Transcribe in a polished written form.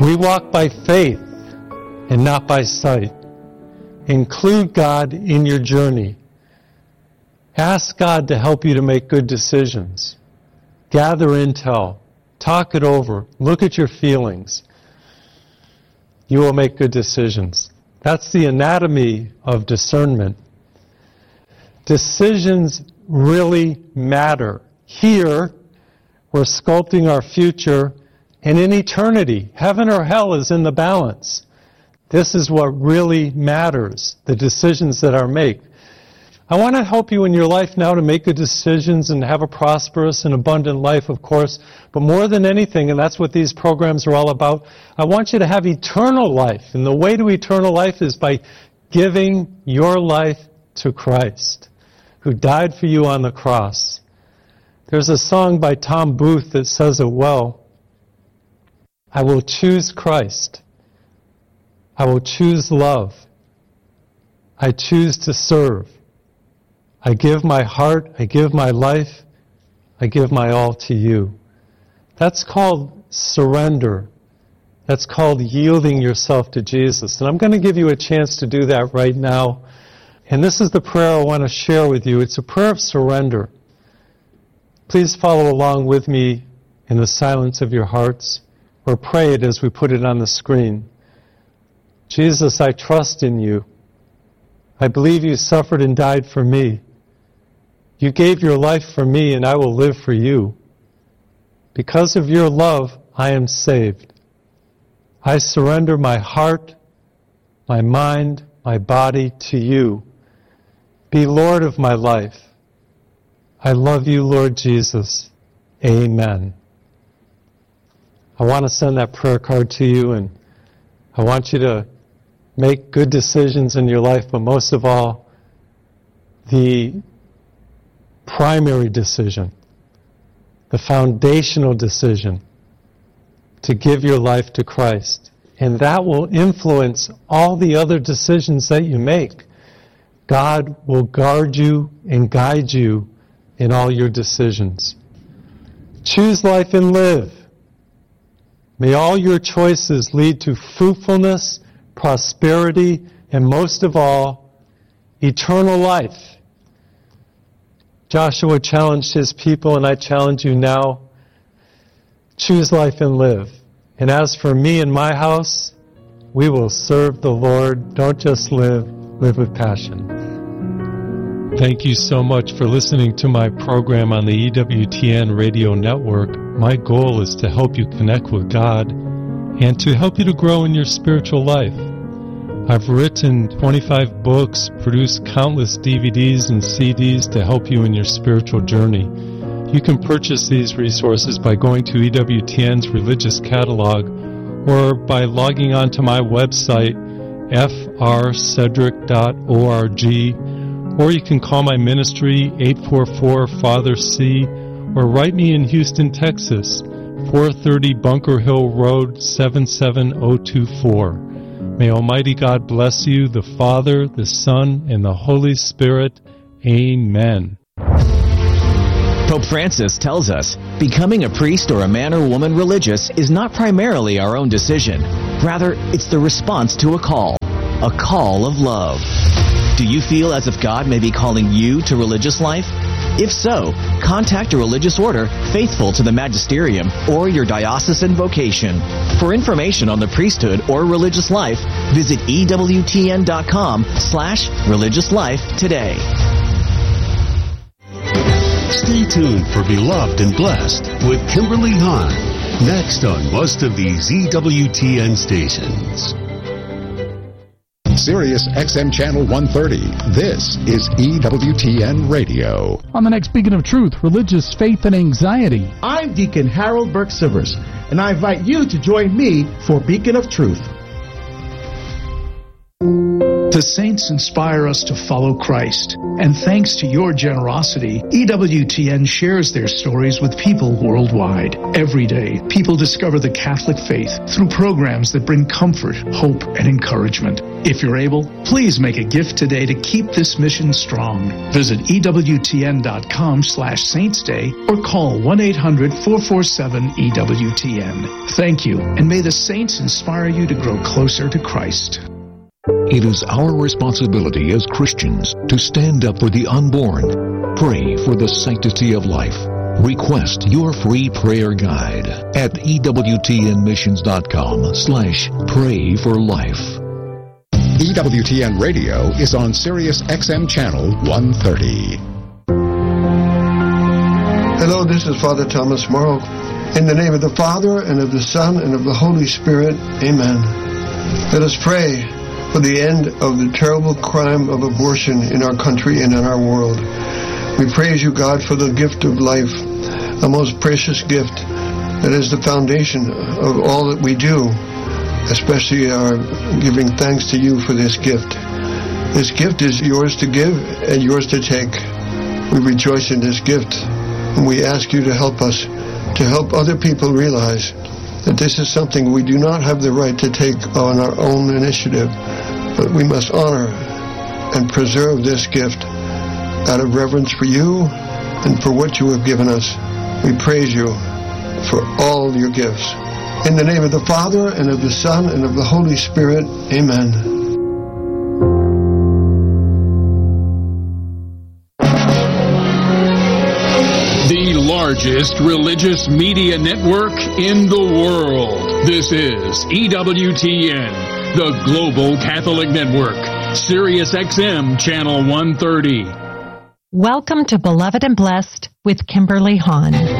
We walk by faith and not by sight. Include God in your journey. Ask God to help you to make good decisions. Gather intel. Talk it over. Look at your feelings. You will make good decisions. That's the anatomy of discernment. Decisions really matter. Here, we're sculpting our future, and in eternity, heaven or hell is in the balance. This is what really matters, the decisions that are made. I want to help you in your life now to make good decisions and have a prosperous and abundant life, of course. But more than anything, and that's what these programs are all about, I want you to have eternal life. And the way to eternal life is by giving your life to Christ, who died for you on the cross. There's a song by Tom Booth that says it well. I will choose Christ. I will choose love. I choose to serve. I give my heart, I give my life, I give my all to you. That's called surrender. That's called yielding yourself to Jesus. And I'm going to give you a chance to do that right now. And this is the prayer I want to share with you. It's a prayer of surrender. Please follow along with me in the silence of your hearts, or pray it as we put it on the screen. Jesus, I trust in you. I believe you suffered and died for me. You gave your life for me, and I will live for you. Because of your love, I am saved. I surrender my heart, my mind, my body to you. Be Lord of my life. I love you, Lord Jesus. Amen. I want to send that prayer card to you, and I want you to make good decisions in your life, but most of all, the primary decision, the foundational decision, to give your life to Christ. And that will influence all the other decisions that you make. God will guard you and guide you in all your decisions. Choose life and live. May all your choices lead to fruitfulness, prosperity, and most of all, eternal life. Joshua challenged his people, and I challenge you now. Choose life and live. And as for me and my house, we will serve the Lord. Don't just live, live with passion. Thank you so much for listening to my program on the EWTN radio network. My goal is to help you connect with God and to help you to grow in your spiritual life. I've written 25 books, produced countless DVDs and CDs to help you in your spiritual journey. You can purchase these resources by going to EWTN's religious catalog or by logging on to my website, frcedric.org, or you can call my ministry, 844-FATHER-C, or write me in Houston, Texas, 430 Bunker Hill Road, 77024. May Almighty God bless you, the Father, the Son, and the Holy Spirit. Amen. Pope Francis tells us, becoming a priest or a man or woman religious is not primarily our own decision. Rather, it's the response to a call of love. Do you feel as if God may be calling you to religious life? If so, contact a religious order faithful to the magisterium or your diocesan vocation. For information on the priesthood or religious life, visit EWTN.com/religious life today. Stay tuned for Beloved and Blessed with Kimberly Hahn. Next on most of these EWTN stations. Sirius XM Channel 130. This is EWTN Radio. On the next Beacon of Truth, religious faith and anxiety. I'm Deacon Harold Burke-Sivers, and I invite you to join me for Beacon of Truth. The saints inspire us to follow Christ, and thanks to your generosity, EWTN shares their stories with people worldwide. Every day, people discover the Catholic faith through programs that bring comfort, hope, and encouragement. If you're able, please make a gift today to keep this mission strong. Visit EWTN.com/Saints Day or call 1-800-447-EWTN. Thank you, and may the saints inspire you to grow closer to Christ. It is our responsibility as Christians to stand up for the unborn, pray for the sanctity of life. Request your free prayer guide at EWTNmissions.com/pray for life. EWTN Radio is on Sirius XM Channel 130. Hello, this is Father Thomas Morrow. In the name of the Father, and of the Son, and of the Holy Spirit, amen. Let us pray for the end of the terrible crime of abortion in our country and in our world. We praise you, God, for the gift of life, a most precious gift that is the foundation of all that we do, especially our giving thanks to you for this gift. This gift is yours to give and yours to take. We rejoice in this gift, and we ask you to help us, to help other people realize that this is something we do not have the right to take on our own initiative, but we must honor and preserve this gift out of reverence for you and for what you have given us. We praise you for all your gifts. In the name of the Father, and of the Son, and of the Holy Spirit, amen. The largest religious media network in the world. This is EWTN, the Global Catholic Network, Sirius XM Channel 130. Welcome to Beloved and Blessed with Kimberly Hahn.